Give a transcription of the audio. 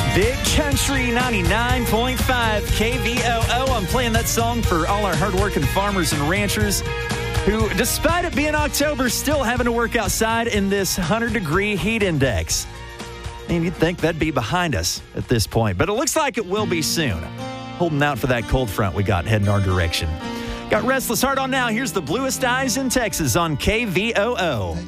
Big Country 99.5 KVOO. I'm playing that song for all our hardworking farmers and ranchers who, despite it being October, still having to work outside in this 100-degree heat index. And you'd think that'd be behind us at this point, but it looks like it will be soon. Holding out for that cold front we got heading our direction. Got Restless Heart on now. Here's the Bluest Eyes in Texas on KVOO.